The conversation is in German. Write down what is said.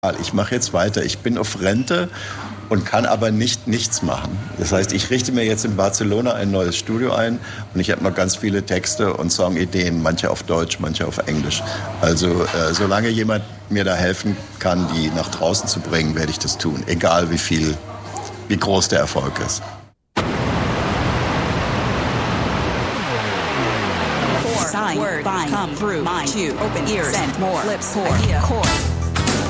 Ich mache jetzt weiter. Ich bin auf Rente und kann aber nicht nichts machen. Das heißt, ich richte mir jetzt in Barcelona ein neues Studio ein und ich habe noch ganz viele Texte und Songideen, manche auf Deutsch, manche auf Englisch. Also solange jemand mir da helfen kann, die nach draußen zu bringen, werde ich das tun, egal wie groß der Erfolg ist. Sign, bind, come through, mind, to, open ears, send, more, lips, idea, core.